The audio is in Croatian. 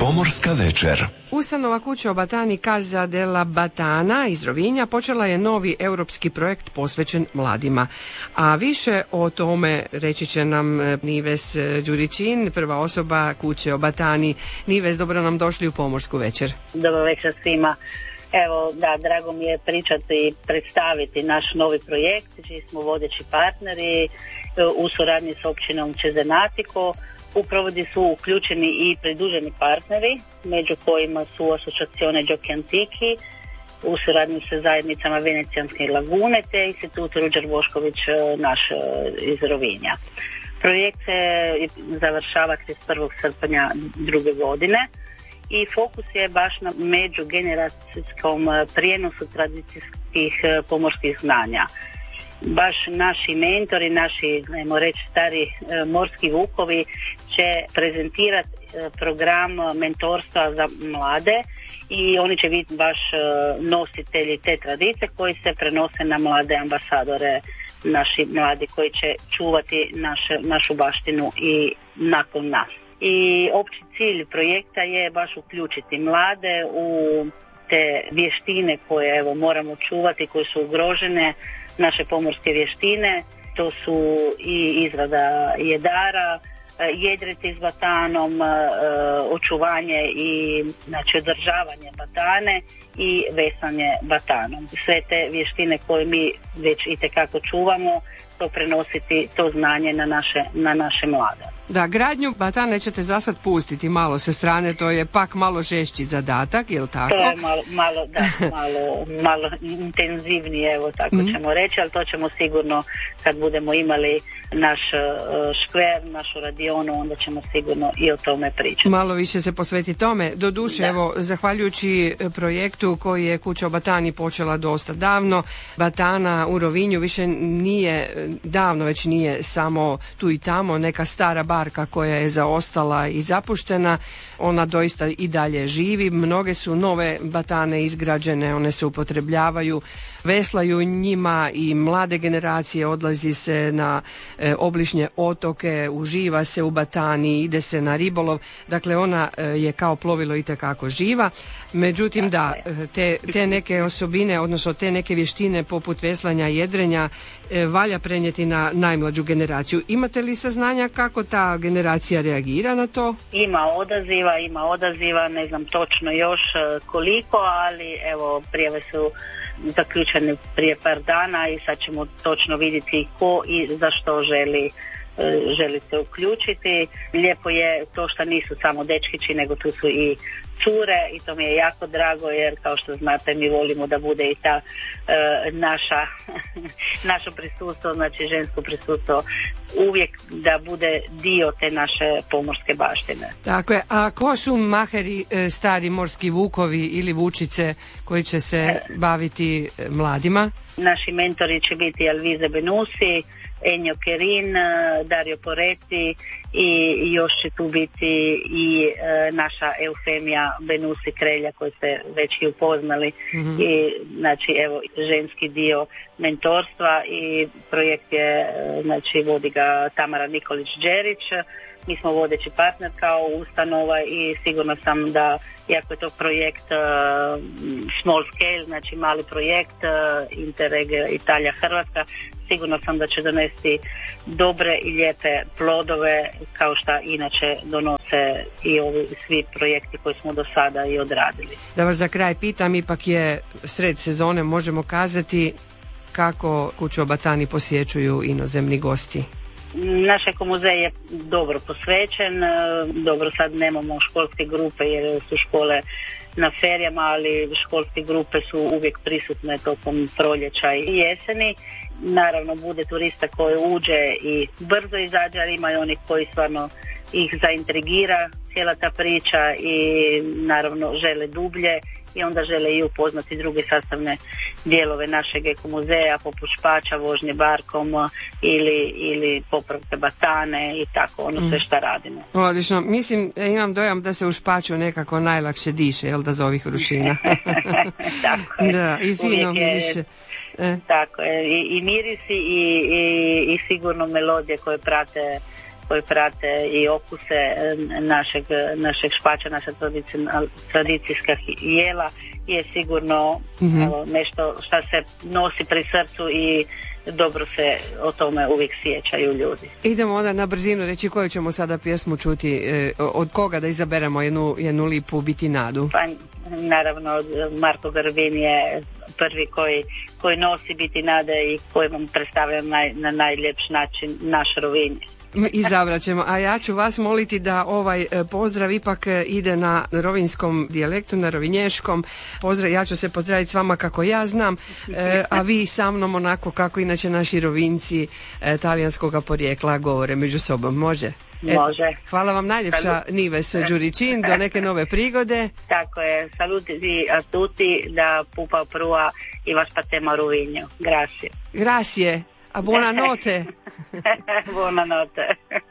Pomorska večer. Ustanova Kuće o Batani Casa della Batana iz Rovinja počela je novi europski projekt posvećen mladima. A više o tome reći će nam Nives Đurićin, prva osoba Kuće o Batani. Nives, dobro nam došli u Pomorsku večer. Dobar večer svima. Evo, da, drago mi je pričati i predstaviti naš novi projekt, čiji smo vodeći partneri u suradnji s općinom Cesenatico. U provodi su uključeni i pridruženi partneri, među kojima su Asociazione Giochi Antichi, u suradnji sa zajednicama Venecijanske lagune, te Institut Ruđer Bošković naš iz Rovinja. Projekt se završava 31. srpnja druge godine i fokus je baš na međugeneracijskom prijenosu tradicijskih pomorskih znanja. Baš naši mentori, naši, ajmo reći, stari morski vukovi će prezentirati program mentorstva za mlade i oni će biti baš nositelji te tradicije koji se prenose na mlade ambasadore, naši mladi koji će čuvati našu baštinu i nakon nas. I opći cilj projekta je baš uključiti mlade u te vještine koje evo moramo čuvati, koje su ugrožene, naše pomorske vještine. To su i izrada jedara, jedriti s batanom, očuvanje i znači održavanje batane i vesanje batanom. Sve te vještine koje mi već itekako čuvamo, to prenositi to znanje na naše mlade. Da, gradnju batane ćete za sad pustiti malo sa strane, to je pak malo žešći zadatak, je li tako? To je malo intenzivnije, evo tako ćemo reći, ali to ćemo sigurno kad budemo imali naš škver, našu radionu, onda ćemo sigurno i o tome pričati. Malo više se posveti tome. Doduše, evo, zahvaljujući projektu koji je Kuća o Batani počela dosta davno, Batana u Rovinju više nije davno, već nije samo tu i tamo neka stara barka koja je zaostala i zapuštena. Ona doista i dalje živi. Mnoge su nove batane izgrađene, one se upotrebljavaju, veslaju njima i mlade generacije, odlazi se na obližnje otoke, uživa se u batani, ide se na ribolov. Dakle, ona je kao plovilo itekako živa. Međutim, da, te neke osobine, odnosno te neke vještine poput veslanja i jedrenja valja prenijeti na najmlađu generaciju. Imate li saznanja kako ta generacija reagira na to? Ima odaziva, ne znam točno još koliko, ali evo prijave su zaključene prije par dana i sad ćemo točno vidjeti ko i za što želi se uključiti. Lijepo je to što nisu samo dečkići, nego tu su i cure i to mi je jako drago jer kao što znate mi volimo da bude i ta naše prisustvo, znači žensko prisustvo uvijek da bude dio te naše pomorske baštine. Tako je, a ko su maheri stari morski vukovi ili vučice koji će se baviti mladima? Naši mentori će biti Alvise Benusi, Ennio Kerin, Dario Poretti i još će tu biti i naša Eufemija Benusi Krelja koju ste već i upoznali. I znači evo ženski dio mentorstva i projekt je, znači vodi ga Tamara Nikolić-Đerić. Mi smo vodeći partner kao ustanova i sigurno sam da, iako je to projekt small scale, znači mali projekt Interreg Italija-Hrvatska, sigurno sam da će donesti dobre i lijepe plodove kao što inače donose i ovi svi projekti koji smo do sada i odradili. Da vas za kraj pitam, ipak je sred sezone, možemo kazati kako Kuću o Batani posjećuju inozemni gosti. Naš ekomuzej je dobro posvećen, dobro sad nemamo školske grupe jer su škole na ferijama, ali školske grupe su uvijek prisutne tokom proljeća i jeseni. Naravno bude turista koji uđe i brzo izađe, ali ima i onih koji stvarno ih zaintrigira cijela ta priča i naravno žele dublje i onda žele i upoznati druge sastavne dijelove našeg ekomuzeja poput špača, vožnje barkom ili popravke batane i tako ono sve što radimo. Odlično, mislim, imam dojam da se u špaču nekako najlakše diše, jel da, za ovih rušina? Tako je. Da, i fino miriše. Tako je, i mirisi i sigurno melodije koje koji prate i okuse našeg špača, naša tradicijska jela je sigurno nešto što se nosi pri srcu i dobro se o tome uvijek sjećaju ljudi. Idemo onda na brzinu reći koju ćemo sada pjesmu čuti, od koga da izaberemo jednu lipu Bitinadu? Pa naravno Marko Grbin je prvi koji nosi Bitinade i koji vam predstavlja na najljepši način naš Rovinj. Izabrat ćemo, a ja ću vas moliti da ovaj pozdrav ipak ide na rovinjskom dijalektu, na rovinješkom. Pozdrav, ja ću se pozdraviti s vama kako ja znam, a vi sa mnom onako kako inače naši Rovinjci talijanskog porijekla govore među sobom. Može? Može. Hvala vam najljepša, Nives Đuričin, do neke nove prigode. Tako je, saluti a tutti da pupa prua i vas patema Rovinjo. Grazie. Grazie, a buonanotte. Buonanotte.